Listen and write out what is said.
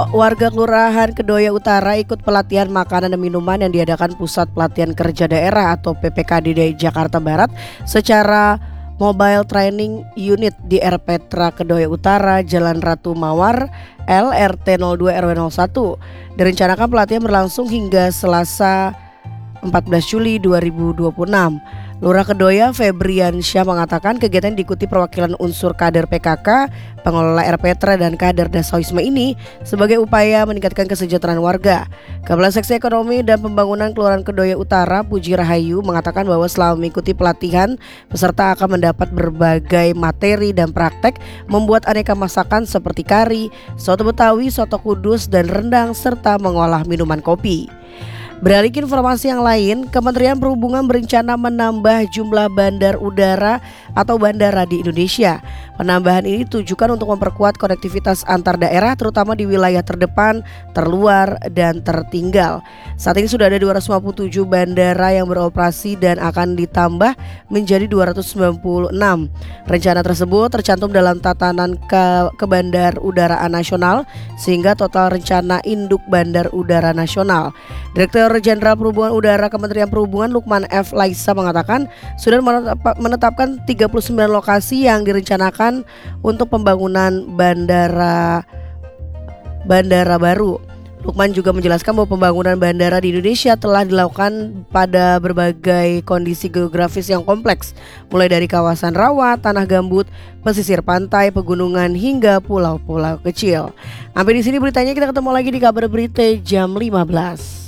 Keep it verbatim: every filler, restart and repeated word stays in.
warga Kelurahan Kedoya Utara ikut pelatihan makanan dan minuman yang diadakan Pusat Pelatihan Kerja Daerah atau P P K D D Jakarta Barat secara Mobile Training Unit di R Petra Kedoya Utara, Jalan Ratu Mawar, L R T nol dua R W nol satu. Direncanakan pelatihan berlangsung hingga Selasa empat belas Juli dua ribu dua puluh enam. Lurah Kedoya Febriansyah mengatakan kegiatan diikuti perwakilan unsur kader P K K, pengelola R Petra dan kader Dasawisma ini sebagai upaya meningkatkan kesejahteraan warga. Kepala Seksi Ekonomi dan Pembangunan Kelurahan Kedoya Utara, Puji Rahayu, mengatakan bahwa selama mengikuti pelatihan, peserta akan mendapat berbagai materi dan praktek membuat aneka masakan seperti kari, soto Betawi, soto Kudus, dan rendang, serta mengolah minuman kopi. Beralih ke informasi yang lain, Kementerian Perhubungan berencana menambah jumlah bandar udara atau bandara di Indonesia. Penambahan ini ditujukan untuk memperkuat konektivitas antar daerah, terutama di wilayah terdepan, terluar, dan tertinggal. Saat ini sudah ada dua ratus lima puluh tujuh bandara yang beroperasi dan akan ditambah menjadi dua ratus sembilan puluh enam. Rencana tersebut tercantum dalam tatanan ke, ke Bandar Udaraan Nasional, sehingga total rencana induk Bandar Udara Nasional. Direktur Jenderal Perhubungan Udara Kementerian Perhubungan Lukman F. Laisa mengatakan sudah menetapkan tiga puluh sembilan lokasi yang direncanakan untuk pembangunan bandara bandara baru. Lukman juga menjelaskan bahwa pembangunan bandara di Indonesia telah dilakukan pada berbagai kondisi geografis yang kompleks, mulai dari kawasan rawa, tanah gambut, pesisir pantai, pegunungan, hingga pulau-pulau kecil. Sampai di sini beritanya, kita ketemu lagi di kabar berita jam lima belas.